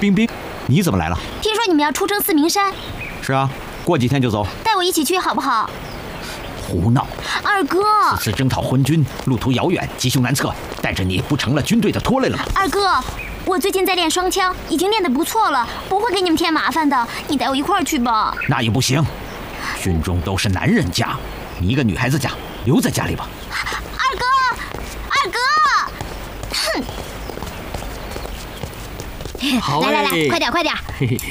冰冰，你怎么来了？ 听说你们要出征四明山。 是啊，过几天就走。 带我一起去好不好？ 胡闹！ 二哥， 此次征讨昏君，路途遥远，吉凶难测，带着你不成了军队的拖累了吗？ 二哥，我最近在练双枪，已经练得不错了，不会给你们添麻烦的。你带我一块儿去吧。 那也不行，军中都是男人家，你一个女孩子家，留在家里吧。 二哥，二哥，哼！ 好， 来，快点，快点！ 嘿嘿。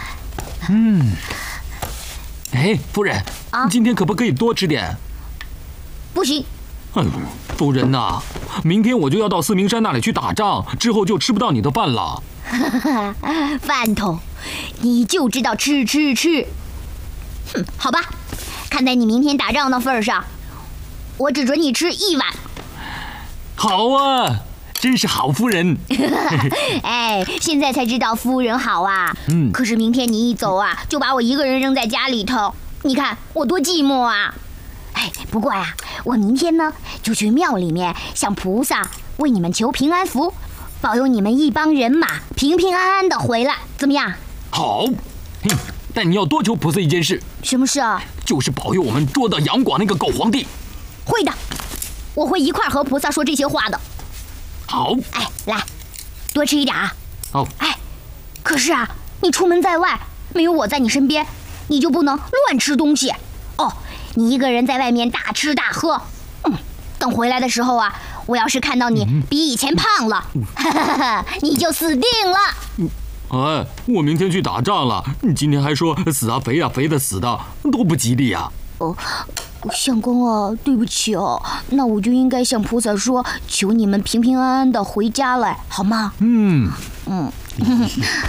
哎，夫人，今天可不可以多吃点？ 不行。 哎呦，夫人呐，明天我就要到四明山那里去打仗，之后就吃不到你的饭了。 饭桶，你就知道吃。哼，好吧，看在你明天打仗的份上，我只准你吃1碗。 好啊，真是好夫人。 哎，现在才知道夫人好啊。可是明天你一走啊，就把我一个人扔在家里头，你看我多寂寞啊。哎，不过呀，我明天呢就去庙里面向菩萨为你们求平安符，保佑你们一帮人马平平安安的回来，怎么样？ 好，但你要多求菩萨一件事。 什么事啊？ 就是保佑我们捉到杨广那个狗皇帝。 会的，我会一块和菩萨说这些话的。 好， 哎，来，多吃一点啊。 好。 哎，可是啊，你出门在外，没有我在你身边，你就不能乱吃东西哦。你一个人在外面大吃大喝，等回来的时候啊，我要是看到你比以前胖了，你就死定了。 哎，我明天去打仗了，你今天还说死啊肥啊肥的死的，多不吉利呀！ 相公啊，对不起哦，那我就应该向菩萨说，求你们平平安安的回家来，好吗？